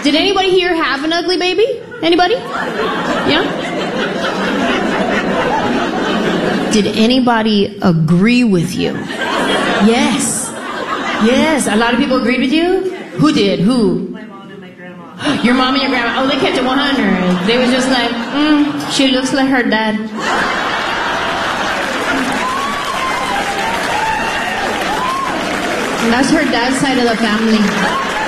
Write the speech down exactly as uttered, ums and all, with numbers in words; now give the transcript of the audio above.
Did anybody here have an ugly baby? Anybody? Yeah? Did anybody agree with you? Yes. Yes. A lot of people agreed with you? Who did? Who? My mom and my grandma. Your mom and your grandma. Oh, they kept it one hundred. They were just like, mm, she looks like her dad. And that's her dad's side of the family.